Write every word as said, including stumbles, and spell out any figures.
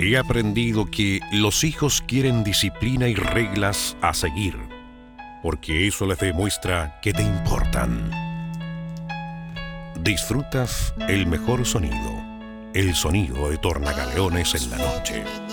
He aprendido que los hijos quieren disciplina y reglas a seguir, porque eso les demuestra que te importan. Disfrutas el mejor sonido, el sonido de Tornagaleones en la noche.